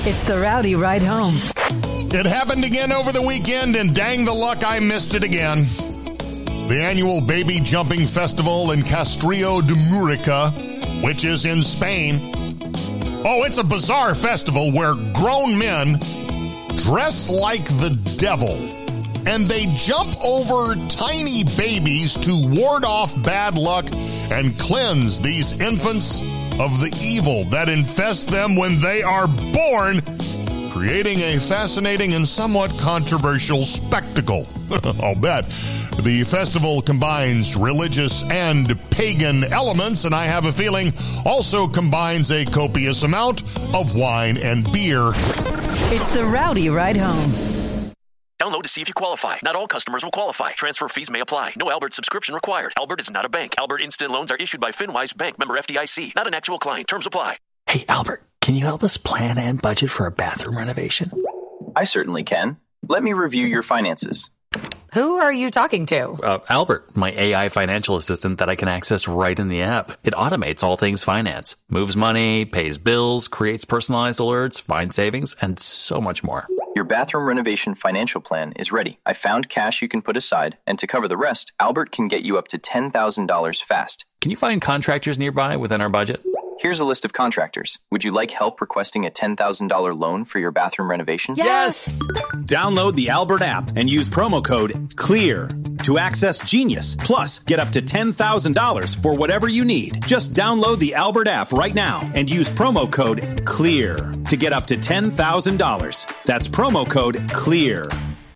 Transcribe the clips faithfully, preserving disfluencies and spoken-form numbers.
It's the Rowdy Ride Home. It happened again over the weekend, and dang the luck, I missed it again. The annual Baby Jumping Festival in Castrillo de Murica, which is in Spain. Oh, it's a bizarre festival where grown men dress like the devil, and they jump over tiny babies to ward off bad luck and cleanse these infants of the evil that infests them when they are born, creating a fascinating and somewhat controversial spectacle. I'll bet. The festival combines religious and pagan elements, and I have a feeling also combines a copious amount of wine and beer. It's the Rowdy Ride Home. Download to see if you qualify. Not all customers will qualify. Transfer fees may apply. No Albert subscription required. Albert is not a bank. Albert Instant Loans are issued by FinWise Bank, member F D I C. Not an actual client. Terms apply. Hey, Albert, can you help us plan and budget for a bathroom renovation? I certainly can. Let me review your finances. Who are you talking to? Uh, Albert, my A I financial assistant that I can access right in the app. It automates all things finance, moves money, pays bills, creates personalized alerts, finds savings, and so much more. Your bathroom renovation financial plan is ready. I found cash you can put aside, and to cover the rest, Albert can get you up to ten thousand dollars fast. Can you find contractors nearby within our budget? Here's a list of contractors. Would you like help requesting a ten thousand dollars loan for your bathroom renovation? Yes! Download the Albert app and use promo code CLEAR to access Genius. Plus, get up to ten thousand dollars for whatever you need. Just download the Albert app right now and use promo code CLEAR to get up to ten thousand dollars. That's promo code CLEAR.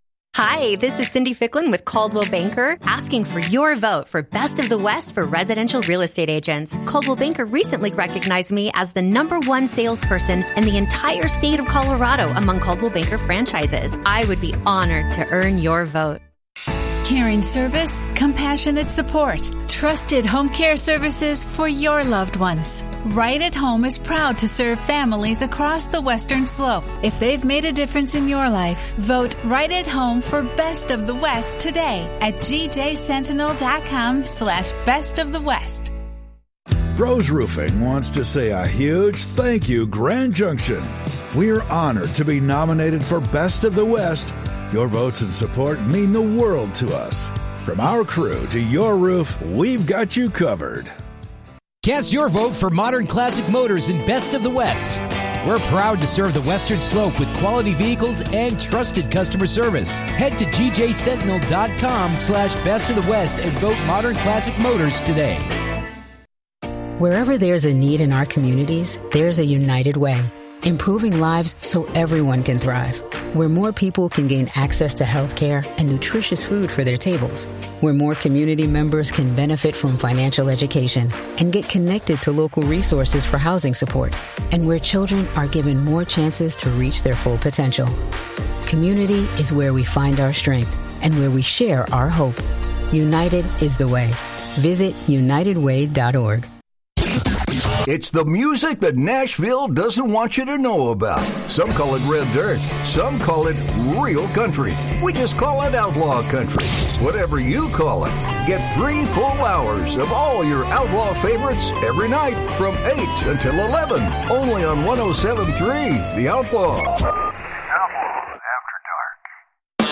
Hi, this is Cindy Ficklin with Caldwell Banker, asking for your vote for Best of the West for residential real estate agents. Caldwell Banker recently recognized me as the number one salesperson in the entire state of Colorado among Caldwell Banker franchises. I would be honored to earn your vote. Caring service, compassionate support, trusted home care services for your loved ones. Right at Home is proud to serve families across the Western Slope. If they've made a difference in your life, vote Right at Home for Best of the West today at g j sentinel dot com slash best of the west. Bros Roofing wants to say a huge thank you, Grand Junction. We're honored to be nominated for Best of the West. Your votes and support mean the world to us. From our crew to your roof, we've got you covered. Cast your vote for Modern Classic Motors in Best of the West. We're proud to serve the Western Slope with quality vehicles and trusted customer service. Head to g j sentinel dot com slash best of the west and vote Modern Classic Motors today. Wherever there's a need in our communities, there's a United Way. Improving lives so everyone can thrive. Where more people can gain access to health care and nutritious food for their tables. Where more community members can benefit from financial education and get connected to local resources for housing support. And where children are given more chances to reach their full potential. Community is where we find our strength and where we share our hope. United is the way. Visit united way dot org. It's the music that Nashville doesn't want you to know about. Some call it red dirt. Some call it real country. We just call it outlaw country. Whatever you call it, get three full hours of all your outlaw favorites every night from eight until eleven. Only on one oh seven point three The Outlaw.